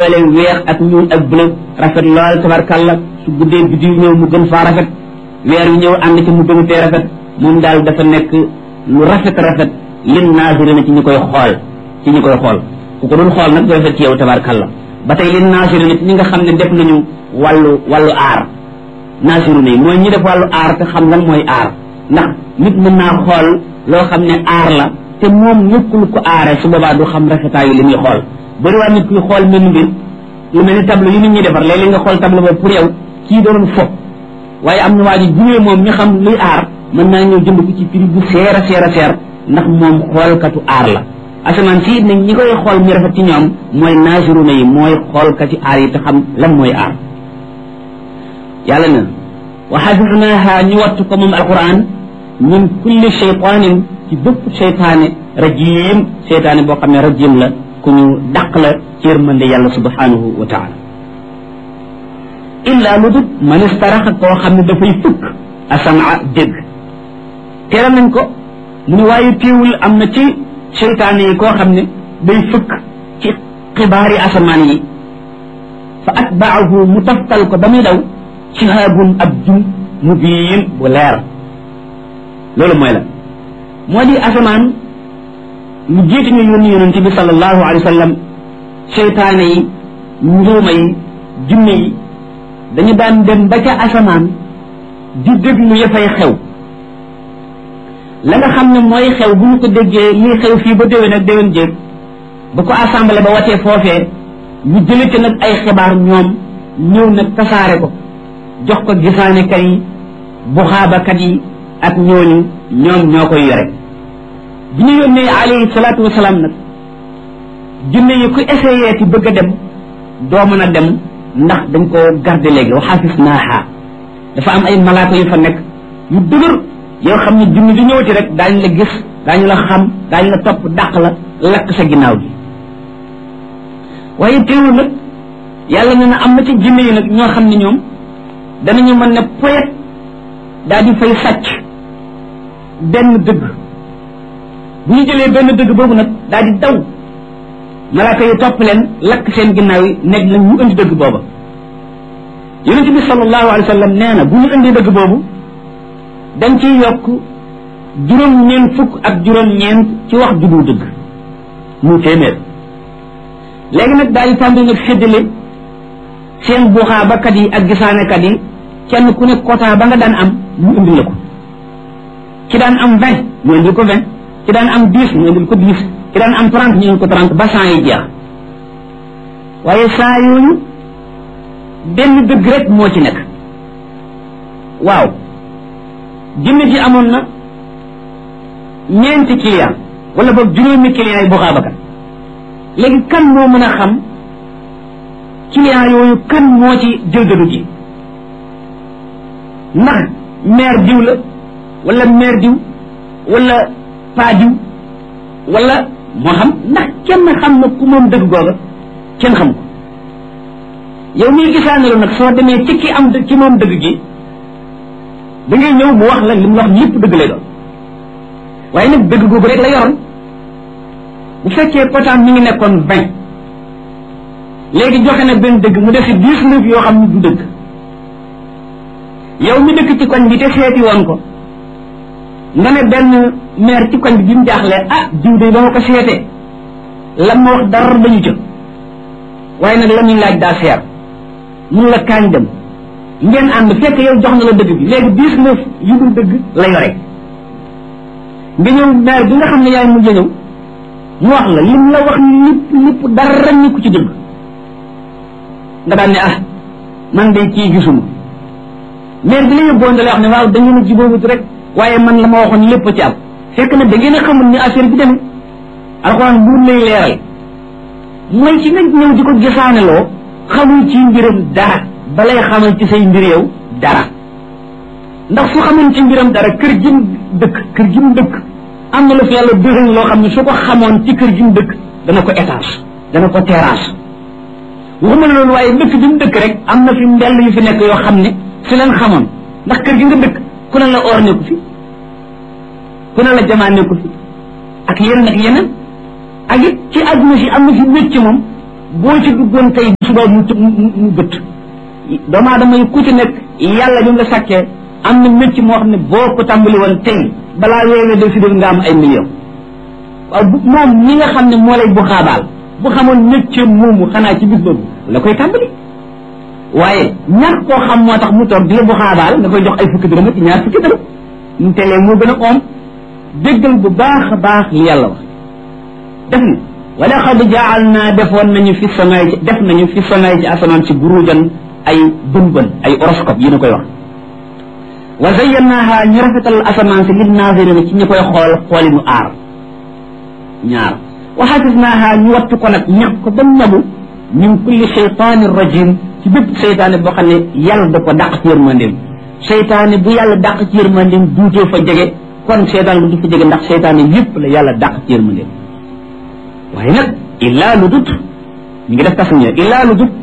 boole weex ak ñuul ak bleu rafet lool tabarkalla su guddee biddiw ñëw mu gën faa rafet weer wi ñëw ànd ci mu gën a tee rafet moom daal dafa nekk lu rafet lin naasirina ci ñi koy xool ku ko dul xool nag du rafet ci yow tabarkalla ba tey lin naasirina ci ñi nga xam ne def nañu wàllu aar naasiruna yi mooy ñi def wàllu aar te xam lan mooy aar ndax nit mën naa xool loo xam ne aar la te moom ñëkkul ko aare su boobaa du xam rafetaayu li muy xool bëri waa nit kuy xool mel mbir lu mel ni tableau yu nit ñi defar léeg-léeg nga xool tableau boobu pour yow kii doon fo waaye am na waa ji junee moom ñu xam luy aar mën naa ñëw jënd ko ci prix bu seer ndax moom xoolkatu aar la asamaan si nag ñi koy xool muy rafet ci ñoom mooy naasiruna yi mooy xoolkati aar yi te xam lan mooy aar yàlla na wa xafisnaaha ñu wattu ko moom alquran min kulli shaytaanin ci bépp seytaane rajim seytaane boo xam ne rajim la ku ñu dàq la ci yërmande yàlla subhanahu wa taala illa lu dut man istaraxa koo xam ne dafay fukk asamaa dégg teral nañ ko mu ne waaye teewul am na ci seytaane yi koo xam ne day fukk ci xibaari asamaan yi fa atbaahu mu taftal ko ba muy daw shihaabun ab jum mubiin bu leer loolu mooy la moo di asamaan lu jiitu ñu yónni yonent bi sallallahu alayhi wa sallam seytaane yi njuuma yi jinne yi dañu daan dem ba ca asamaan di déglu ya fay xew la nga xam ne mooy xew bu ñu ko déggee lii xew fii ba déwén ak déwén jéeg ba ko assemblée ba watee foofee ñu jële ci nag ay xibaar ñoom ñëw nag tasaare ko jox ko gisaanekat yi buxaabakat yi ak ñooñu ñoom ñoo koy yore bi ñu yónnee alayhi salaatu wasalaam nag jinne yi ku essayé ci bëgg a dem doo mën a dem ndax dañ ko garder léegi wa xaafisnaaha dafa am ay malaaka yu fa nekk yu dëgër yoo xam ne jinne di ñëwati rek daañu la gis daañu la xam daañu la topp dàq la lakk sa ginnaaw gi waaye teewul nag yàlla nee na am na ci jinne yi nag ñoo xam ne ñoom danañu mën ne poète daal di fay sàcc benn dëgg bu ñu jëlee benn dëgg boobu nag daal di daw malaaka yi topp leen lakk seen ginnaaw yi nekk nañ ñu indi dëgg booba yonente bi sallallahu alayhi wa sallam nee na bu ñu indi dëgg boobu dañ ciy yokk juróom-ñeent fukk ak juróom-ñeent ci wax ju dul dëgg muy téeméer léegi nag daal di tàmbali nag séddale seen buxaabakat yi ak gisaanekat yi kenn ku ne quota ba nga daan am mu indil la ko ci daan am 20 ñu indil ko 20 ci daan am 10 ñu indil ko 10 ci daan am 30 ñu indil ko 30 ba 100 yi jeex waaye saa yooyu benn dëgg rek moo ci nekk waaw jinne ji amoon na ñeenti client wala boog juróomi client yi buxaabakat léegi kan moo mën a xam client yooyu kan moo ci jël dëgg ji ndax maire diw la wala maire diw wala paa diw wala moo xam ndax kenn xam na ku moom dëgg googa kenn xam ko yow miy gisaane la nag soo demee ci ki am ci moom dëgg gi da ngay ñëw mu wax la li mu wax lépp dëgg lay doon waaye nag dëgg googu rek la yoroon bu fekkee potaan mi ngi nekkoon 20 léegi joxe na benn dëgg mu defi 19 yoo xam ne du dëgg yow mi dëkk ci koñ bi te seeti woon ko nga ne benn maire ci koñ bi mu jaaxlee diw de ba ma ko seetee lan ma wax dara dañu ca waaye nag la ñuy laaj daa seer mun la kaañ dem ngeen ànd fekk yow jox na la dëgg bi léegi 19 yu dul dëgg la yore nga ñëw maire bi nga xam ne yaay mujj ñëw mu wax la lim la wax lépp dara ñu ko ci dëgg nga daan ne man de kii gisuma maire bi la yóbboon da lay wax ne waaw da ngeen a jubóowut rek waaye man la ma waxoon lépp ci am fekk na da ngeen a xamul ni affaire bi demee alxuraan buur lay leeral mooy ci nga ñëw di ko gisaaneloo xamul ci mbiram dara balay xamal ci say mbir yow dara ndax su xamoon ci mbiram dara kër gi mu dëkk am na la fi yàlla dëxëñ loo xam ne su ko xamoon ci kër gi mu dëkk dana ko étage dana ko terrasse waxuma la loolu waaye dëkk bi mu dëkk rek am na fi mbell yu fi nekk yoo xam ne su leen xamoon ndax kër gi nga dëkk ku ne la or nekku fi ku ne la jamaa nekku fi ak yeneen ak yeneen ak it ci àdduna si am na fi métier moom boo ci duggoon tey suba mu gëtt doomu aadama yi ku ci nekk yàlla ñu nga sàkkee am na mécc moo xam ne boo ko tàmbali woon tey balaa weewee del si def nga am ay millions waaw moom ñi nga xam ne moo lay bu xaabaal bu xamoon mécc moomu xanaa ci bis boobu la koy tàmbali waaye ñàkk koo xam moo tax mu toog di la bu xaabaal nga koy jox ay fukki dërëm ak ñaar fukki dërëm mu telee moo gën a oom déggal bu baax a baax li yàlla wax def ni wala xad jaalna defoon nañu fi samay def nañu fi samay ci asamaan si burujan ay bën ay horoscope yi ñu koy wax wa zayyanaha ñu rafetal asamaan si lil naazirina ci ñu koy xool xoolinu aar ñaar wa xafisnaha ñu wattu ko nag ñax ko ba ñabu min kulli shaytanin rajim ci bépp seytaane boo xam ne yàlla da ko dàq ci yërmandeem seytaane bu yàlla dàq ci yërmandeem duutoo fa jege kon seytaane lu du fa jege ndax seytaane yépp la yàlla dàq ci yërmandeem waaye nag illaa lu dut ñu ngi def tasmiya illaa lu dut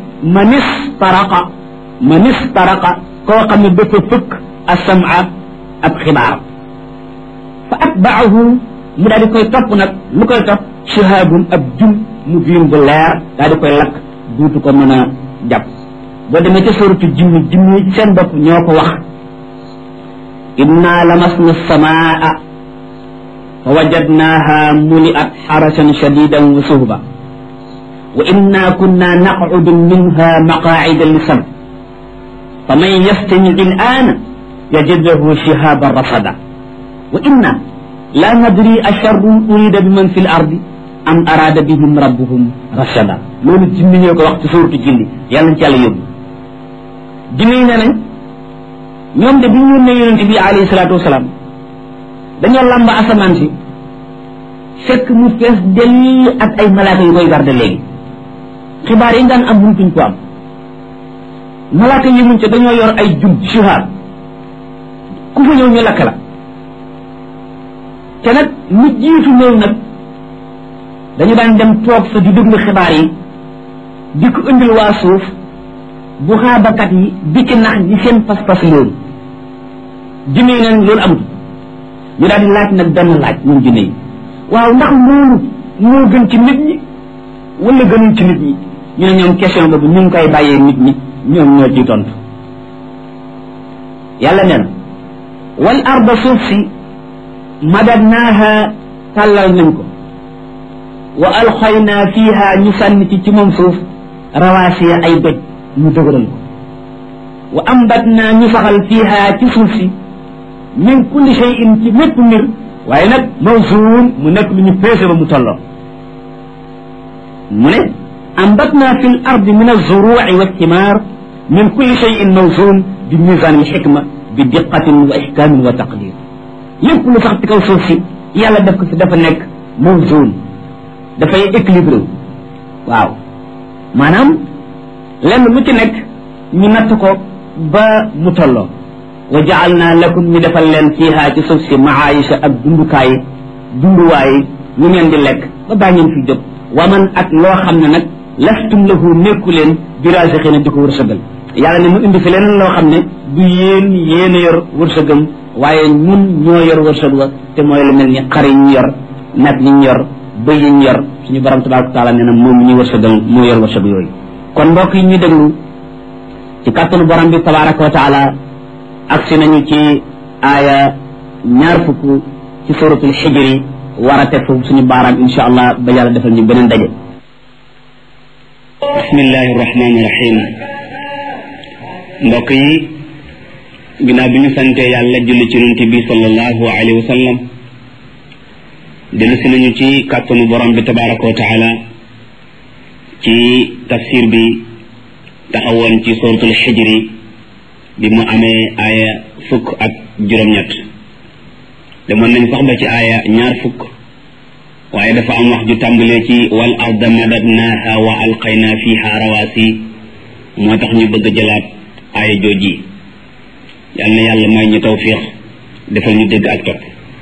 man istaraqa koo xam ne dafa fëkk as-sam'a ab xibaar fa atba'ahu mu daal di koy topp nag lu koy topp shihaabun ab jum mu biin bu leer daal di koy lakk duutu ko mën a jàpp boo demee ca suratu jinni seen bopp ñoo ko wax inna lamasna as-samaa fa wajadnaha muli'at harasan shadidan wa suhba wa inna kunna naq'udu minha maqa'ida lis-sam faman yastami' al-ana yajid lahu shihaban rasada wa inna la nadri asharrun urida biman fi l-ardi am arada bihim rabbuhum rashada loolu jinni ñoo ko wax ci suuratu jinni yàlla na ci yàlla yóbbu jinni yi ne nañ ñoom de bi ñu yónnee yonent bi alayhi salaatu wasalaam dañoo làmb asamaan si fekk mu fees dell ak ay malaaka yu koy garde léegi xibaar yi daan am mënutuñ ko am malaaka yi muñ ca dañoo yor ay jum shihaab ku fa ñëw ñu lakk la te nag mu jiitu ñëw nag dañu daan dem toog fa di déglu xibaar yi di ko indil waa suuf bu xaabakat yi di ci nax ñi seen pas-pas loolu jinne yi neen loolu amatu ñu daal di laaj nag benn laaj ñoom jinne yi waaw ndax loolu moo gën ci nit ñi wala gënul ci nit ñi ñu ne ñoom question boobu ñu ngi koy bàyyee nit ñi ñoom ñoo ciy tontu yàlla nee na wal arda suuf si madadnaaha tàllal nañ ko wa alxaynaa fiiha ñu sànni ci moom suuf rawaasiya ay doj ñu dëgëral ko wa ambatnaa ñu saxal fiiha ci suuf si min kulli shay'in ci mépp mbir waaye nag mawzuun mu nekk lu ñu peese ba mu tolloo mu ne ambatnaa fi l ardi min alzuruuci wa thimaar min kulli shay'in mawzuun bi misaan al xikma bi diqatin wa ihkaamin wa taqdir lépp lu sax ci kaw suuf si yàlla def ko fi dafa nekk mawzuun dafay équilibré waaw maanaam lenn lu ci nekk ñu natt ko ba mu tolloo wa jaalna lakum ñu defal leen fiiha ci suuf si maayisha ak dundukaay dunduwaay ñu ngeen di lekk ba baa ngeen fi jóg wa man ak loo xam ne nag lastum lahu nekku leen biraasixina di ko wërsëgal yàlla ne mu indi fi leneen loo xam ne du yéen a yor wërsëgam waaye ñun ñoo yor wërsëg wa te mooy lu mel ni xar yi ñu yor nag yi ñu yor bëy yi ñu yor suñu borom tabaraka taala nee na moom ñuy wërsëgal moo yor wërsëg yooyu kon mbokk yi ñuy déglu ci kàttanu borom bi tabaraka wa taala agsi nañu ci aaya ñaar fukk ci suratul xijri war a teg foofu suñu baaraam insha allah ba yàlla defal ñu beneen daje bismillahi rahmani rahim mbokk yi ginnaaw bi ñu santee yàlla julli ci yonent bi sallallahu alayhi wa sallam dellu si nañu ci kàttanu borom bi tabaraka wa taala ci tafsir bi taxawoon ci suratul xijri bi mu amee aaya fukk ak juróom-ñett demoon nañ sax ba ci aaya ñaar fukk waaye dafa am wax ju tàmbalee ci wal arda madadnaha wa alqayna fiha rawaasi moo tax ñu bëgg a jëlaat aaya jooji yal na yàlla may ñu tawfiix defal ñu dégg ak topp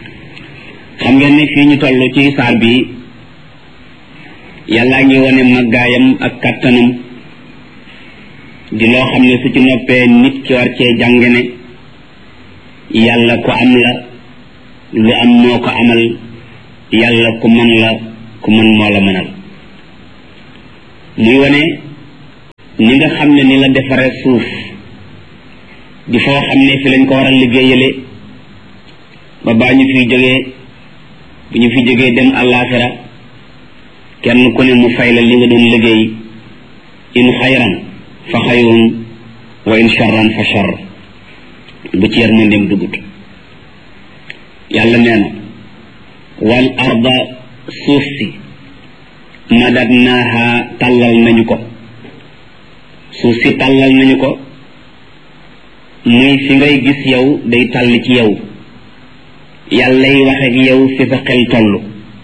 xam ngeen ni fii ñu toll ci saar bi yàllaa ngi wane màggaayam ak kàttanam di loo xam ne su ci noppee nit ki war cee jànge ne yàlla ku am la lu am moo ko amal yàlla ku mën la ku mën moo la mënal muy wane ni nga xam ne ni la defare suuf di foo xam ne fi lañ ko war a liggéeyale ba baa ñu fiy jógee bu ñu fi jógee dem àllaaxira kenn ku ne mu fay la li nga doon liggéey in xayran fa xayrun wa in charran fa charr bu ci yërmandeem dugut yàlla nee na wal arda suuf si madadnaaha tàllal nañu ko suuf si tàllal nañu ko muy fi ngay gis yow day tàll ci yow yàllay wax ak yow fi sa xel toll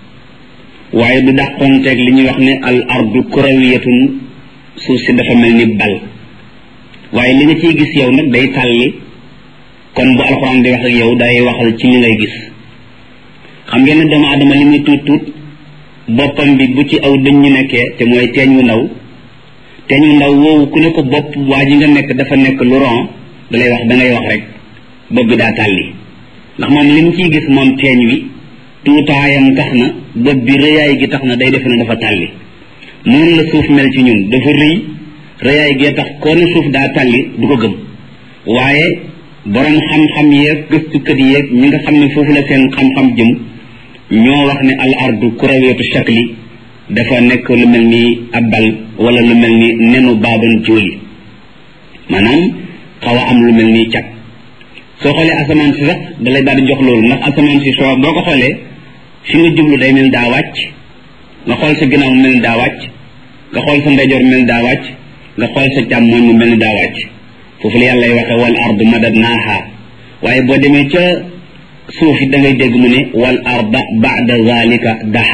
waaye du dàqonteeg li ñuy wax ne al ardu kurawiyatun suuf si dafa mel ni bal waaye li nga ciy gis yow nag day tàlli kon bu alxuraan di wax ak yow day waxal ci li ngay gis xam ngeen ne doomu aadama li muy tuut tuut boppam bi bu ci aw dëñ ñu nekkee te mooy teeñ wu ndaw woowu ku ne ko bopp waa ji nga nekk dafa nekk lu ron dalay wax dangay wax rek bopp bi daa tàlli ndax moom li mu ciy gis moom teeñ wi tuutaayam tax na bopp bi rëyaay gi tax na day defe ne dafa tàlli noonu la suuf mel ci ñun dafa rëy rëyaay gee tax koo ne suuf daa tàlli du ko gëm waaye borom xam-xam yeeg gëstukat yeeg ñi nga xam ne foofu la seen xam-xam jëm ñoo wax ne al ardu kurawiyatu shakli dafa nekk lu mel ni ab bal wala lu mel ni nenu baaban jóoli maanaam xaw a am lu mel ni cat soo xoolee asamaan si sax dalay daal di jox loolu ndax asamaan si soo boo ko xoolee fi nga jublu day mel daa wàcc nga xool sa ginnaaw mu mel ni daa wàcc nga xool sa ndeyjoor mel ni daa wàcc nga xool sa càmmooñ mu mel ni daa wàcc foofu la yàlla waxe wal ardu madadnaaha waaye boo demee ca suuf it da ngay dégg mu ne wal arda ba'da zalika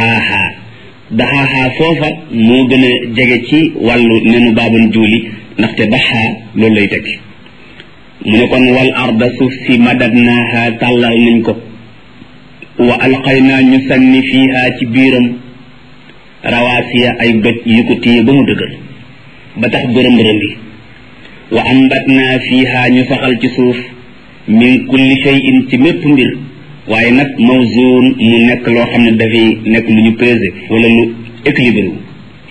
daxaaha foofa moo gën a jege ci wàllu nenu baaban juuli ndaxte daxaa loolu lay tekki mu ne kon wal arda suuf si madadnaaha tàllal nañ ko wa alqaynaa ñu sànni fiiha ci biiram rawaasiya ay doj yu ko téye ba mu dëgër ba tax bërëm rëndi wa ambatnaa fiiha ñu saxal ci suuf min kulli shay'in ci mépp mbir waaye nag mawzuun mu nekk loo xam ne dafay nekk lu ñu pesé wala lu équilibré wu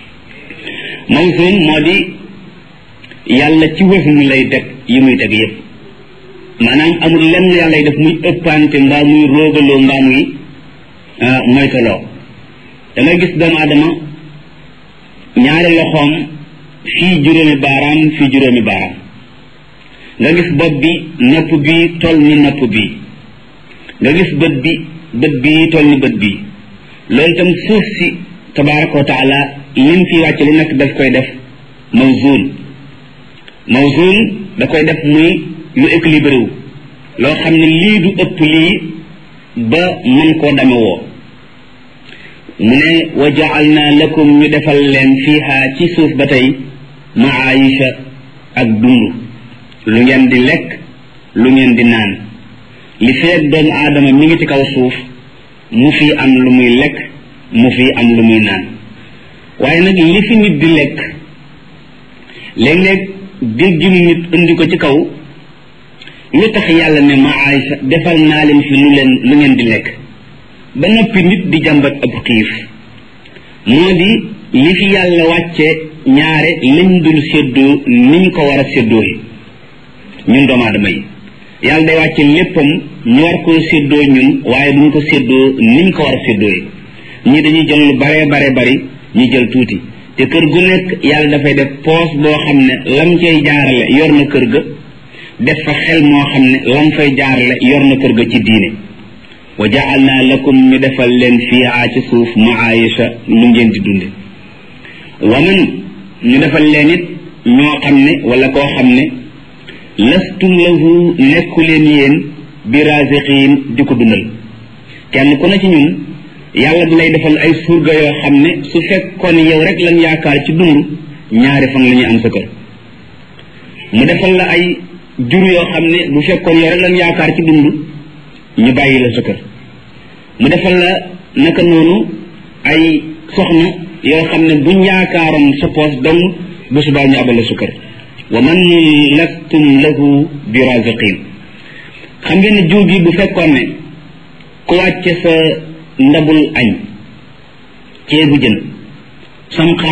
mawzuun moo di yàlla ci wëfin lay teg yi muy teg yëpp maanaam amul lenn yàlla def muy ëppante mbaa muy róogaloo mbaa muy moytaloo da ngay gis doomu aadama ñaari loxoom fii juróomi baaraam fii juróomi baaraam nga gis bopp bi nopp bi toll ni nopp bi nga gis bët bi toll ni bët bi loolu itam suuf si tabaraka wa taala lim fi wàcc lu nekk daf koy def mawzun da koy def muy lu équilibré wu loo xam ne lii du ëpp lii ba mën koo dame woo mu ne wa ja'alna lakum ñu defal leen fiiha ci suuf ba tey maayisha ak dund lu ngeen di lekk lu ngeen di naan li feeg doomu aadama mi ngi ci kaw suuf mu fi am lu muy lekk mu fi am lu muy naan waaye nag li fi nit di lekk léeg-léeg dégginu nit indi ko ci kaw lu tax yàlla ne maayisha defal naa leen fi lu ngeen di lekk ba noppi nit di jàmbat ab xiif moo di li fi yàlla wàcce ñaare lañ dul séddoo niñ ko war a séddoo ñun doomu aadama yi yàlla day wàcce léppam ñu war koo séddoo ñun waaye duñ ko séddoo niñ ko war a séddoo ñii dañuy jël lu bare bari ñi jël tuuti te kër gu nekk yàlla dafay def poos boo xam ne lam cay jaarale yor na kër ga def fa xel moo xam ne lam fay jaarale yor na kër ga ci diine wa ja'alna lakum ñu defal leen fiihaa ci suuf maayisha lu ngeen di dunde wa man ñu defal leen it ñoo xam ne wala koo xam ne lastum lahu nekku leen yéen bi raziqiin di ko dundal kenn ku ne ci ñun yàlla di lay defal ay surga yoo xam ne su fekkoon yow rek lañ yaakaar ci dund ñaari fan la ñuy am sa kër mu defal la ay jur yoo xam ne bu fekkoon yow rek lañ yaakaar ci dund ñu bàyyi la sa kër mu defal la naka noonu ay soxna yoo xam ne buñ yaakaaroon sa poos dong bu subaa ñu abal la sa kër wa man lastum lahu bi raziqin xam ngeen ne jiw bi bu fekkoon ne ku wàcce sa ndabul añ ceebu jën sam xar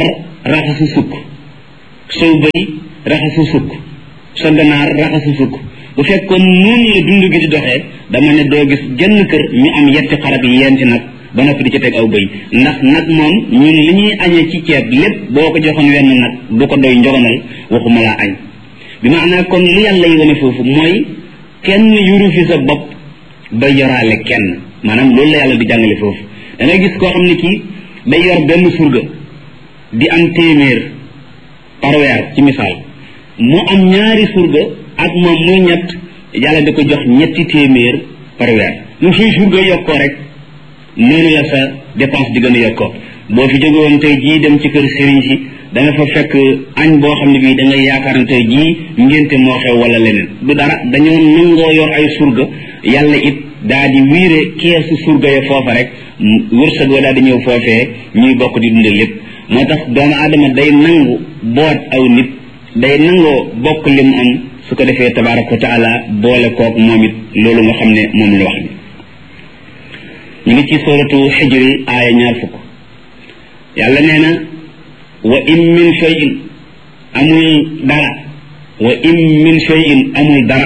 raxasu sukk sow bëy raxasu sukk sa ganaar raxasu sukk bu fekkoon noonu la dund gi di doxee dama ne doo gis genn kër ñu am yetti xarab yenti nag ba noppi di ca teg aw bëy ndax nag moom ñun li ñuy añee ci ceeb lépp boo ko joxoon wenn nag du ko doy njogonal waxuma laa añ bi maanaa kon li yàlla yi wane foofu mooy kenn yuru fi sa bopp ba yoraale kenn maanaam loolu la yàlla di jàngale foofu da ngay gis koo xam ne kii day yor benn surga di am téeméer par weer ci misaal mu am ñaari surga ak moom muy ñett yàlla da ko jox ñetti téeméer par weer lu suy surga yokkoo rek noonu la sa dépense di gën a yokkoo boo fi jóge woon tey jii dem ci kër sëriñ si da nga fa fekk añ boo xam ne bii da ngay yaakaar ne tey jii ngénte moo xew wala leneen du dara dañoo nangoo yor ay surga yàlla it daa di wiire keesu surga ya foofa rek wërsëg wa daa di ñëw foofee ñuy bokk di dundal lépp moo tax doomu aadama day nangu boot aw nit day nangoo bokk li mu am su ko defee tabaraka wa taala boole kook moom it loolu nga xam ne moom la wax ni ñu ngi ci suratu xijri aaya 20 yàlla nee na wa in min shay'in amul dara wa in min shay'in amul dara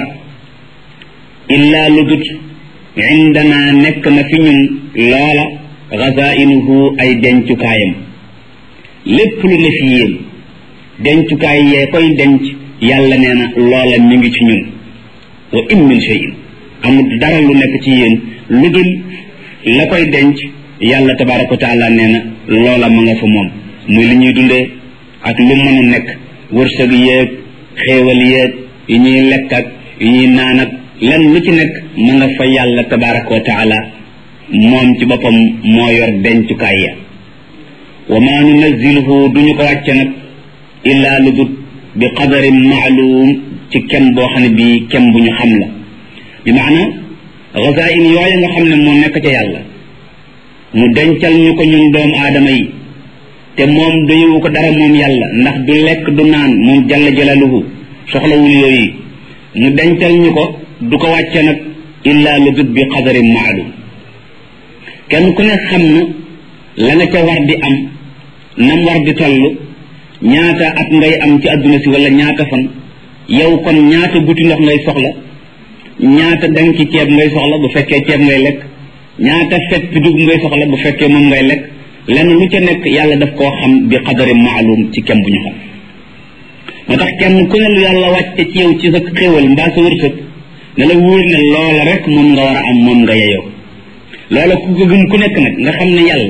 illa lu dut indana nekk na fi ñun loola xazainuhu ay dencukaayam lépp lu ne fi yéen dencukaay yee koy denc yàlla nee na loola mi ngi ci ñun wa in min shay'in amul dara lu nekk ci yéen lu dul la koy denc yàlla tabaraka wa taala nee na loola ma nga fa moom muy li ñuy dundee ak lu mën a nekk wërsëg yeeg xéewal yeeg yi ñuy lekk ak yi ñuy naan ak lan lu ci nekk ma nga fa yàlla tabaraka wa taala moom ci boppam moo yor dencukaay ya wa ma nunazziluhu duñu ko wàcce nag illaa lu dut bi qadarin maalum ci kem boo xam ne bii kem bu ñu xam la bi maana xasain yooya nga xam ne moo nekk ca yàlla mu dencal ñu ko ñun doomu aadama yi te moom doyewu ko dara moom yàlla ndax du lekk du naan moom jalla jalaluhu soxlawul yooyu mu dencal ñu ko du ko wàcce nag illaa lu dut bi qadarin maalum kenn ku ne xam na la nga ca war di am nam war di toll ñaata at ngay am ci adduna si wala ñaata fan yow kon ñaata buti ndox ngay soxla ñaata danki ceeb ngay soxla bu fekkee ceeb ngay lekk ñaata fet dugub ngay soxla bu fekkee moom ngay lekk lenn lu ca nekk yàlla daf koo xam bi qadari maalum ci kem bu ñu xam moo tax kenn ku ne lu yàlla wàcce ci yow ci sa xéwal mbaa sa wërsëg ne la wóor ne loola rek moom nga war a am moom nga yeyoo loola ku ko gën ku nekk nag nga xam ne yàlla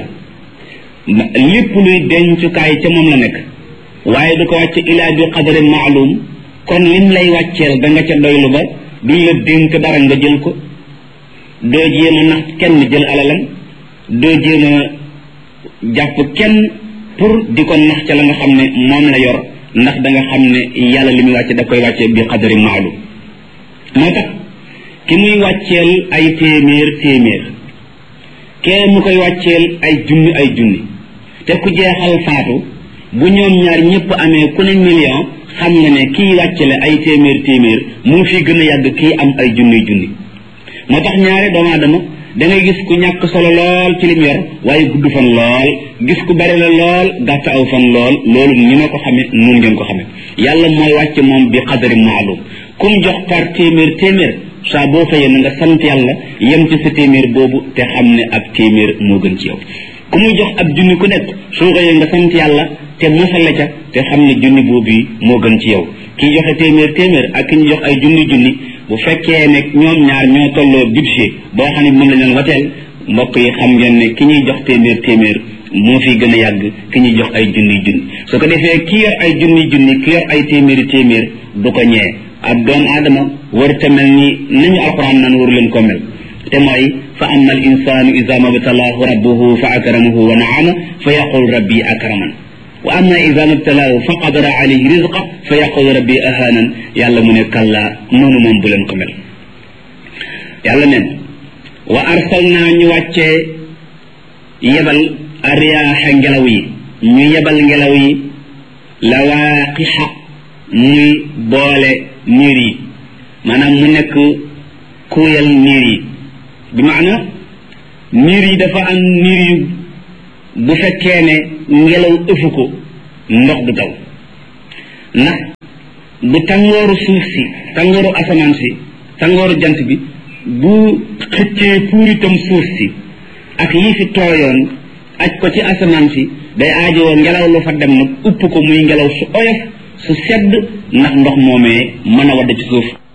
lépp luy dencukaay ca moom la nekk waaye du ko wàcce ilaa bi qadari maalum kon lim lay wàcceel da nga ca doylu ba duñ la dénk dara nga jël ko doo jéem a nax kenn jël alalam doo jéem a jàpp kenn pour di ko nax ca la nga xam ne moom la yor ndax da nga xam ne yàlla li muy wàcce da koy wàcce bi qadari maalum moo tax ki muy wàcceel ay téeméer kee mu koy wàcceel ay junni te ku jeexal faatu bu ñoom ñaar ñëpp amee ku ne million xam nga ne kii wàccele ay téeméer moo fi gën a yàgg kii am ay junni moo tax ñaare doomu aadama da ngay gis ku ñàkk solo lool ci lim yor waaye gudd fan lool gis ku bari la lool gàtt aw fan lool loolu ni ma ko xame nun ngeen ko xame yàlla mooy wàcce moom bi qadari maalum kum jox par téeméer saa boo xëyee na nga sant yàlla yem ci sa téeméer boobu te xam ne ab téeméer moo gën ci yow ku muy jox ab junni ku nekk soo xëyee nga sant yàlla te mosale ca te xam ne junni boobu yi moo gën ci yow kii joxe téeméer ak ki ñu jox ay junni bu fekkee ne ñoom ñaar ñoo tolloo budget boo xam ne mën nañu wateel mbokk yi xam ngeen ne ki ñuy jox téeméer moo fi gën a yàgg ki ñuy jox ay junni su ko defee ki yor ay junni ki yor ay téeméer du ko ñee ab doomu aadama warta mel ni nañu alquran naan waru leen ko mel te mooy fa amma al insanu ida mabtalaahu rabbuhu fa akramahu wa naama fa yaqul rabbi akraman wa amma ida mabtalaahu fa qadara alayhi rizqa fa yaqul rabbi ahanan yàlla mu ne kalla noonu moom bu leen ko mel yàlla neen wa arsalna ñu wàccee yebal ariyaaxa ngelaw yi ñu yebal ngelaw yi lawaaqixa muy boole niir yi maanaam mu nekk kuuyal niir yi bi maana niir yi dafa am niir yu bu fekkee ne ngelaw ëfu ko ndox du taw ndax bu tàngooru suuf si tàngooru asamaan si tàngooru jant bi bu xëccee puuritam suuf si ak yi fi tooyoon aj ko ci asamaan si day aajowoo ngelaw lu fa dem nag upp ko muy ngelaw su oyof su sedd ndax ndox moomee mën a wadd ci suuf